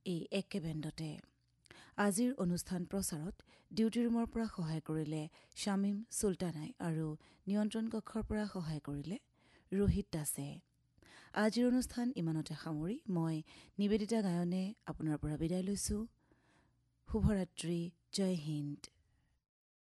এই একে বেণ্ডতে। আজিৰ অনুষ্ঠান প্ৰচাৰত ডিউটি ৰুমৰ পৰা সহায় কৰিলে শামীম চুলতানাই আৰু নিয়ন্ত্ৰণ কক্ষৰ পৰা সহায় কৰিলে ৰোহিত দাসে। আজিৰ অনুষ্ঠান ইমানতে সামৰি মই নিবেদিতা গায়নে আপোনাৰ পৰা বিদায় লৈছো। শুভৰাত্ৰি। জয় হিন্দ।